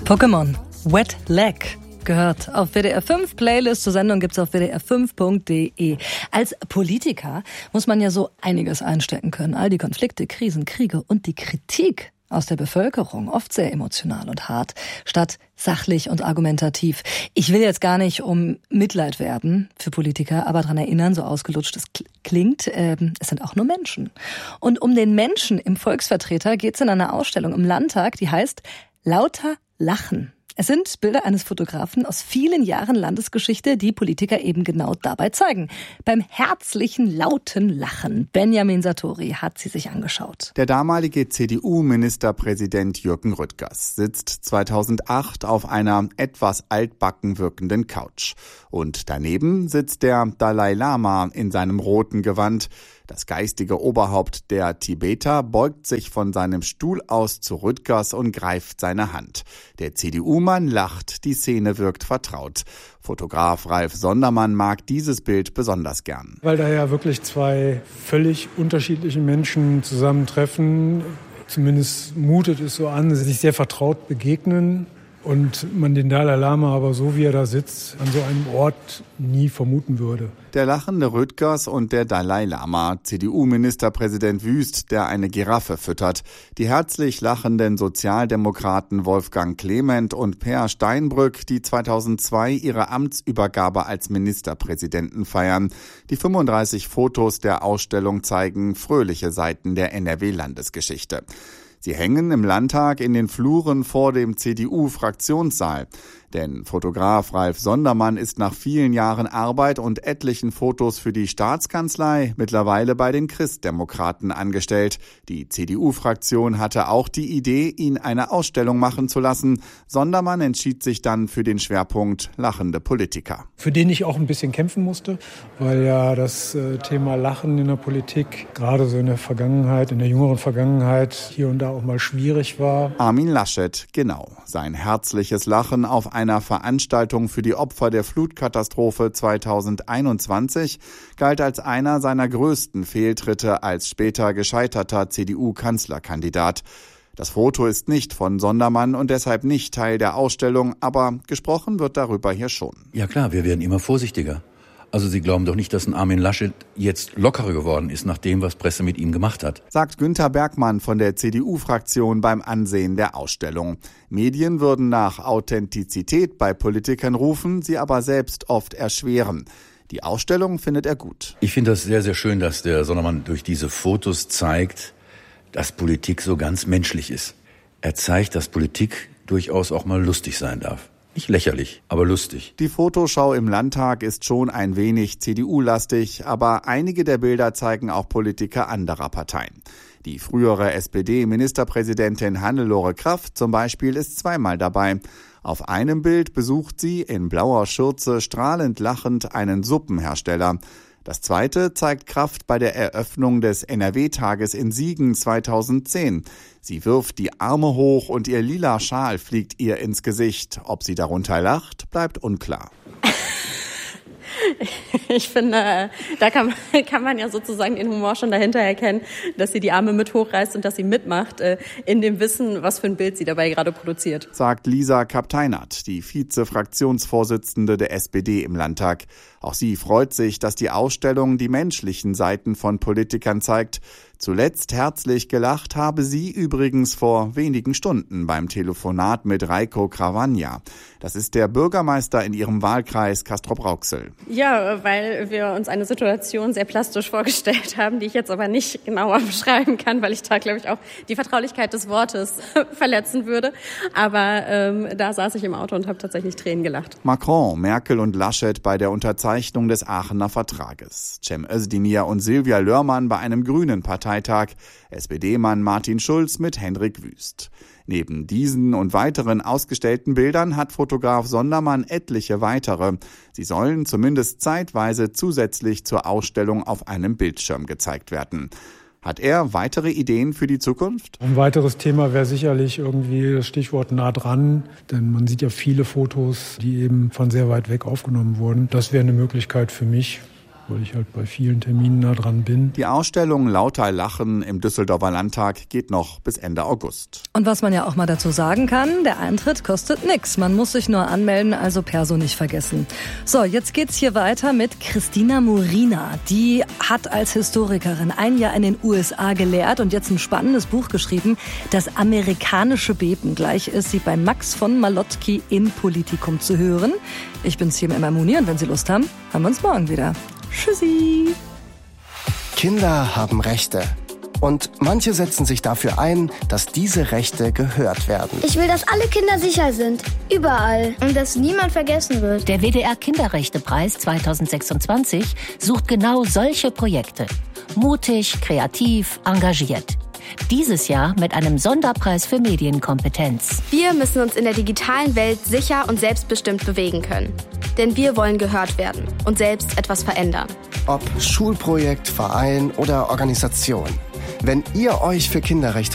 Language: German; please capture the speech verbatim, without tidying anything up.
Pokémon Wet Leg gehört auf W D R fünf. Playlist zur Sendung gibt's auf w d r fünf punkt d e. Als Politiker muss man ja so einiges einstecken können. All die Konflikte, Krisen, Kriege und die Kritik aus der Bevölkerung, oft sehr emotional und hart, statt sachlich und argumentativ. Ich will jetzt gar nicht um Mitleid werben für Politiker, aber daran erinnern, so ausgelutscht es klingt, äh, es sind auch nur Menschen. Und um den Menschen im Volksvertreter geht's in einer Ausstellung im Landtag, die heißt Lauter Lachen. Es sind Bilder eines Fotografen aus vielen Jahren Landesgeschichte, die Politiker eben genau dabei zeigen. Beim herzlichen, lauten Lachen. Benjamin Satori hat sie sich angeschaut. Der damalige C D U-Ministerpräsident Jürgen Rüttgers sitzt zweitausendacht auf einer etwas altbacken wirkenden Couch. Und daneben sitzt der Dalai Lama in seinem roten Gewand. Das geistige Oberhaupt der Tibeter beugt sich von seinem Stuhl aus zu Rüttgers und greift seine Hand. Der C D U-Mann lacht, die Szene wirkt vertraut. Fotograf Ralf Sondermann mag dieses Bild besonders gern. Weil da ja wirklich zwei völlig unterschiedliche Menschen zusammentreffen. Zumindest mutet es so an, sich sehr vertraut begegnen. Und man den Dalai Lama aber so, wie er da sitzt, an so einem Ort nie vermuten würde. Der lachende Rüttgers und der Dalai Lama, C D U-Ministerpräsident Wüst, der eine Giraffe füttert, die herzlich lachenden Sozialdemokraten Wolfgang Clement und Peer Steinbrück, die zweitausendzwei ihre Amtsübergabe als Ministerpräsidenten feiern. Die fünfunddreißig Fotos der Ausstellung zeigen fröhliche Seiten der N R W-Landesgeschichte. Sie hängen im Landtag in den Fluren vor dem C D U-Fraktionssaal. Denn Fotograf Ralf Sondermann ist nach vielen Jahren Arbeit und etlichen Fotos für die Staatskanzlei mittlerweile bei den Christdemokraten angestellt. Die C D U-Fraktion hatte auch die Idee, ihn eine Ausstellung machen zu lassen. Sondermann entschied sich dann für den Schwerpunkt lachende Politiker. Für den ich auch ein bisschen kämpfen musste, weil ja das Thema Lachen in der Politik, gerade so in der Vergangenheit, in der jüngeren Vergangenheit, hier und da auch mal schwierig war. Armin Laschet, genau. Sein herzliches Lachen auf einer Veranstaltung für die Opfer der Flutkatastrophe zweitausendeinundzwanzig galt als einer seiner größten Fehltritte als später gescheiterter C D U-Kanzlerkandidat. Das Foto ist nicht von Sondermann und deshalb nicht Teil der Ausstellung, aber gesprochen wird darüber hier schon. Ja klar, wir werden immer vorsichtiger. Also Sie glauben doch nicht, dass ein Armin Laschet jetzt lockerer geworden ist nach dem, was Presse mit ihm gemacht hat. Sagt Günther Bergmann von der C D U-Fraktion beim Ansehen der Ausstellung. Medien würden nach Authentizität bei Politikern rufen, sie aber selbst oft erschweren. Die Ausstellung findet er gut. Ich finde das sehr, sehr schön, dass der Sondermann durch diese Fotos zeigt, dass Politik so ganz menschlich ist. Er zeigt, dass Politik durchaus auch mal lustig sein darf. Nicht lächerlich, aber lustig. Die Fotoschau im Landtag ist schon ein wenig C D U-lastig, aber einige der Bilder zeigen auch Politiker anderer Parteien. Die frühere S P D-Ministerpräsidentin Hannelore Kraft zum Beispiel ist zweimal dabei. Auf einem Bild besucht sie in blauer Schürze strahlend lachend einen Suppenhersteller. Das zweite zeigt Kraft bei der Eröffnung des N R W-Tages in Siegen zweitausendzehn. Sie wirft die Arme hoch und ihr lila Schal fliegt ihr ins Gesicht. Ob sie darunter lacht, bleibt unklar. Ich finde, da kann man, kann man ja sozusagen den Humor schon dahinter erkennen, dass sie die Arme mit hochreißt und dass sie mitmacht, in dem Wissen, was für ein Bild sie dabei gerade produziert. Sagt Lisa Kapteinert, die Vize-Fraktionsvorsitzende der S P D im Landtag. Auch sie freut sich, dass die Ausstellung die menschlichen Seiten von Politikern zeigt. Zuletzt herzlich gelacht habe sie übrigens vor wenigen Stunden beim Telefonat mit Reiko Cravagna. Das ist der Bürgermeister in ihrem Wahlkreis Castrop-Rauxel. Ja, weil wir uns eine Situation sehr plastisch vorgestellt haben, die ich jetzt aber nicht genauer beschreiben kann, weil ich da, glaube ich, auch die Vertraulichkeit des Wortes verletzen würde. Aber ähm, da saß ich im Auto und habe tatsächlich Tränen gelacht. Macron, Merkel und Laschet bei der Unterzeichnung des Aachener Vertrages. Cem Özdemir und Silvia Lörmann bei einem grünen Parteitag. S P D-Mann Martin Schulz mit Hendrik Wüst. Neben diesen und weiteren ausgestellten Bildern hat Fotograf Sondermann etliche weitere. Sie sollen zumindest zeitweise zusätzlich zur Ausstellung auf einem Bildschirm gezeigt werden. Hat er weitere Ideen für die Zukunft? Ein weiteres Thema wäre sicherlich irgendwie das Stichwort nah dran, denn man sieht ja viele Fotos, die eben von sehr weit weg aufgenommen wurden. Das wäre eine Möglichkeit für mich. weil ich halt bei vielen Terminen nah dran bin. Die Ausstellung Lauter Lachen im Düsseldorfer Landtag geht noch bis Ende August. Und was man ja auch mal dazu sagen kann, der Eintritt kostet nichts. Man muss sich nur anmelden, also Perso nicht vergessen. So, jetzt geht's hier weiter mit Christina Murina. Die hat als Historikerin ein Jahr in den U S A gelehrt und jetzt ein spannendes Buch geschrieben, Das amerikanische Beben. Gleich ist sie bei Max von Malotki im Politikum zu hören. Ich bin's hier mit Emma Muni und wenn Sie Lust haben, haben wir uns morgen wieder. Tschüssi! Kinder haben Rechte. Und manche setzen sich dafür ein, dass diese Rechte gehört werden. Ich will, dass alle Kinder sicher sind. Überall. Und dass niemand vergessen wird. Der W D R Kinderrechtepreis zweitausendsechsundzwanzig sucht genau solche Projekte. Mutig, kreativ, engagiert. Dieses Jahr mit einem Sonderpreis für Medienkompetenz. Wir müssen uns in der digitalen Welt sicher und selbstbestimmt bewegen können. Denn wir wollen gehört werden und selbst etwas verändern. Ob Schulprojekt, Verein oder Organisation. Wenn ihr euch für Kinderrechte